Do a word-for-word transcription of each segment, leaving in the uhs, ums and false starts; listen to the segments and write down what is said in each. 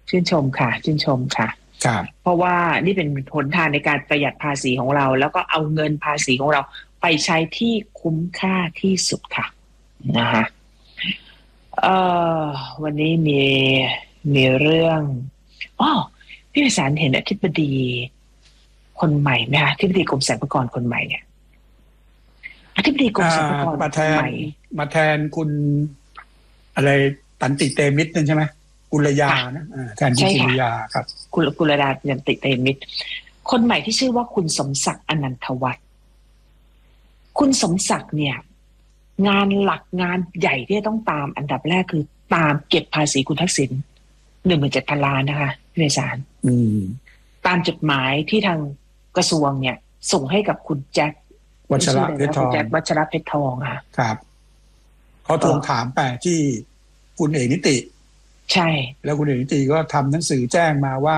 ชื่นชมค่ะชื่นชมค่ะครับเพราะว่านี่เป็นหนทางในการประหยัดภาษีของเราแล้วก็เอาเงินภาษีของเราไปใช้ที่คุ้มค่าที่สุดค่ะนะคะเอ่อวันนี้มีมีเรื่องอ๋อพี่ไพศาลเห็นอธิบดีคนใหม่ไหมคะอธิบดีกรมสรรพากรคนใหม่เนี่ยอธิบดีกรมสรรพากรมาแทนมาแทนคุณอะไรตันติเตมิตรนั่นใช่ไหมกุลยานะแทนคุณกุลยาครับกุลกุลดายันติเตมิตรคนใหม่ที่ชื่อว่าคุณสมศักดิ์อนันทวัฒน์คุณสมศักดิ์เนี่ยงานหลักงานใหญ่ที่ต้องตามอันดับแรกคือตามเก็บภาษีคุณทักษิณหนึ่งหมื่นเจ็ดพันล้านนะคะพี่ไพศาลตามจดหมายที่ทางกระทรวงเนี่ยส่งให้กับคุณแจ็ควัชระเพชรทองแจ็ควัชระเพชรทองค่ะครับเขาทวงถามไปที่คุณเอกนิติใช่แล้วคุณเอกนิติก็ทำหนังสือแจ้งมาว่า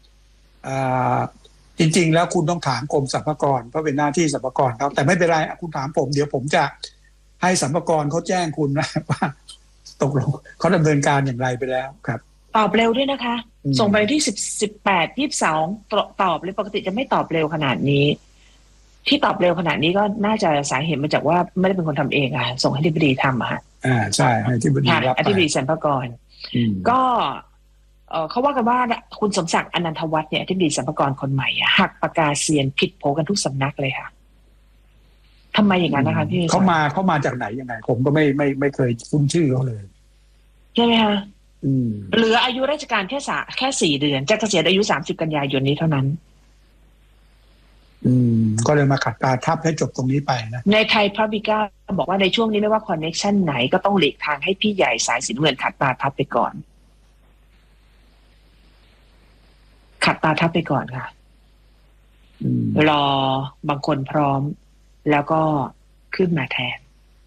จริงๆแล้วคุณต้องถามกรมสรรพากรเพราะเป็นหน้าที่สรรพากรเขาแต่ไม่เป็นไรคุณถามผมเดี๋ยวผมจะให้สรรพากรเขาแจ้งคุณนะว่าตกลงเขาดำเนินการอย่างไรไปแล้วครับตอบเร็วด้วยนะคะส่งไปที่สิบสิบแปดยี่สิบสองตอบเลยปกติจะไม่ตอบเร็วขนาดนี้ที่ตอบเร็วขนาดนี้ก็น่าจะสาเหตุมาจากว่าไม่ได้เป็นคนทำเองอ่ะส่งให้อธิบดีทำอ่ะอ่าใช่ให้อธิบดีรับไปอธิบดีสรรพากรก็เออเขาว่ากันว่าคุณสมศักดิ์อนันทวัฒน์เนี่ยอธิบดีสรรพากรคนใหม่หักปากกาเซียนผิดโผกันทุกสำนักเลยค่ะทำไมอย่างนั้นนะคะพี่เขามาเขามาจากไหนยังไงผมก็ไม่ไม่ไม่เคยคุ้นชื่อเขาเลยใช่ไหมคะเหลืออายุราชการแค่สาแค่สี่เดือนจะเกษียณอายุสามสิบกันยายนนี้เท่านั้นอืมก็เลยมาขัดตาทับให้จบตรงนี้ไปนะในไทยพาบิก้าบอกว่าในช่วงนี้ไม่ว่าคอนเนคชั่นไหนก็ต้องหลีกทางให้พี่ใหญ่สายสินเงินขัดตาทับไปก่อนขัดตาทับไปก่อนค่ะรอบางคนพร้อมแล้วก็ขึ้นมาแทน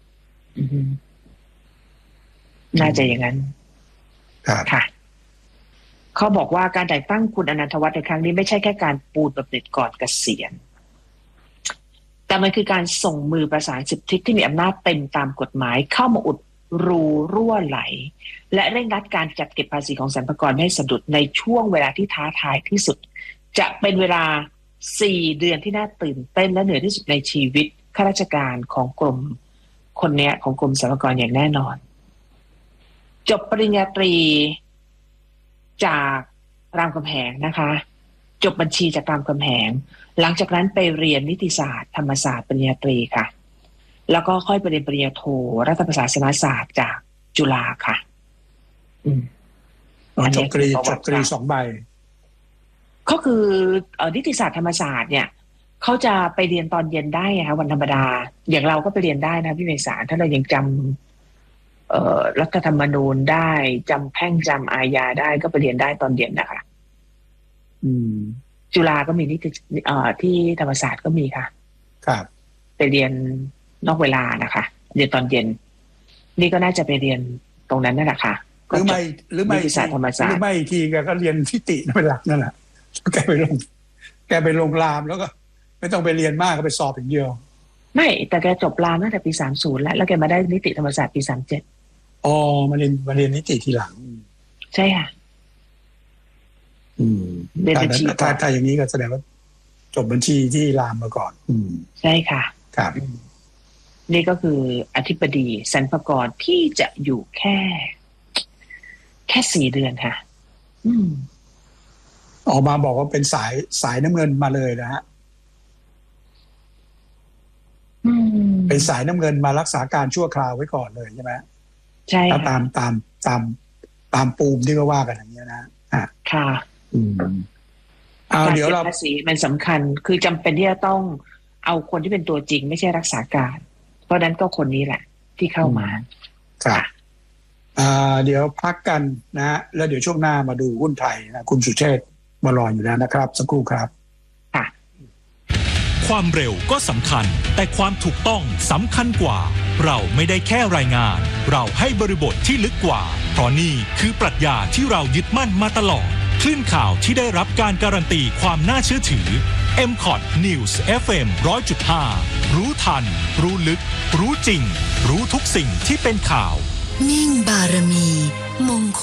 น่าจะอย่างนั้นค่ะเขาบอกว่าการแต่งตั้งคุณอนันทวัฒน์ในครั้งนี้ไม่ใช่แค่การปูนบำเหน็จก่อนเกษียณแต่มันคือการส่งมือประสานสิบทิศที่มีอำนาจเต็มตามกฎหมายเข้ามาอุดรูรั่วไหลและเร่งรัดการจัดเก็บภาษีของสรรพากรให้สะดุดในช่วงเวลาที่ท้าทายที่สุดจะเป็นเวลาสี่เดือนที่น่าตื่นเต้นและเหนื่อยที่สุดในชีวิตข้าราชการของกรมคนเนี้ยของกรมสรรพากรอย่างแน่นอนจบปริญญาตรีจากรามคำแหงนะคะจบบัญชีจากรามคำแหงหลังจากนั้นไปเรียนนิติศาสตร์ธรรมศาสตร์ปริญญาตรีค่ะแล้วก็ค่อยไปเรียนปริญญาโทรัฐประศาสนศาสตร์จากจุฬาค่ะอืมจบตรีจบตรีสองใบก็คือเอ่อนิติศาสตร์ธรรมศาสตร์เนี่ยเขาจะไปเรียนตอนเย็นได้ค่ะวันธรรมดาอย่างเราก็ไปเรียนได้นะพี่ไพศาลถ้าเรายังจำเอ่อรัฐธรรมนูญได้จำแพ่งจำอาญาได้ก็ไปเรียนได้ตอนเย็นนะคะอืมจุฬาก็มีนิติเอ่อที่ธรรมศาสตร์ก็มีค่ะครับไปเรียนนอกเวลานะคะเรียนตอนเย็นนี่ก็น่าจะไปเรียนตรงนั้นนั่นแหละค่ะหรือไม่หรือไม่นิติศาสตร์ธรรมศาสตร์หรือไม่ทีแกก็เรียนทิติเป็นหลักนั่นแหละแกไปลงแกไปลงรามแล้วก็ไม่ต้องไปเรียนมากก็ไปสอบอย่างเดียวไม่แต่แกจบรามตั้งแต่ปีสามสิบแล้วแล้วแกมาได้นิติธรรมศาสตร์ปีสามสิบเจ็ดอ๋อมาเรียนมาเรียนนิติทีหลังใช่ค่ะอืมเรียนบัญชีถ้าถ้าอย่างนี้ก็แสดงว่าจบบัญชีที่รามมาก่อนอืมใช่ค่ะครับนี่ก็คืออธิบดีสรรพากรที่จะอยู่แค่แค่สี่เดือนค่ะอืมออกมาบอกว่าเป็นสายสายน้ำเงินมาเลยนะฮะเป็นสายน้ำเงินมารักษาการชั่วคราวไว้ก่อนเลยใช่ไหมใช่ตามตามตามตามปูมที่เขาว่ากันอย่างนี้นะอ่ะค่ะอืมเอาเดี๋ยวเราภาษีมันสำคัญคือจำเป็นที่จะต้องเอาคนที่เป็นตัวจริงไม่ใช่รักษาการเพราะนั้นก็คนนี้แหละที่เข้ามาครับอ่าเดี๋ยวพักกันนะแล้วเดี๋ยวช่วงหน้ามาดูหุ้นไทยนะคุณสุเชษฐ์มารออยู่แล้วนะครับสักครู่ครับค่ะความเร็วก็สำคัญแต่ความถูกต้องสำคัญกว่าเราไม่ได้แค่รายงานเราให้บริบทที่ลึกกว่าเพราะนี่คือปรัชญาที่เรายึดมั่นมาตลอดคลื่นข่าวที่ได้รับการการันตีความน่าเชื่อถือ เอ็ม คอท News เอฟ เอ็ม หนึ่งร้อยจุดห้า รู้ทันรู้ลึกรู้จริงรู้ทุกสิ่งที่เป็นข่าวนิ่งบารมีมงค